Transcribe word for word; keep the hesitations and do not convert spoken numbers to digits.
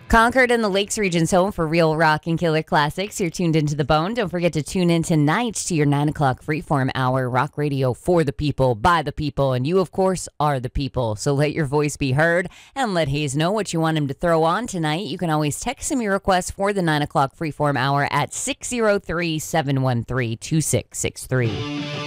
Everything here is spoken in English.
Concord and the Lakes region's home for real rock and killer classics. You're tuned into The Bone. Don't forget to tune in tonight to your nine o'clock Freeform Hour, rock radio for the people, by the people, and you, of course, are the people. So let your voice be heard and let Hayes know what you want him to throw on tonight. You can always text him your request for the nine o'clock Freeform Hour at six oh three, seven one three, two six six three.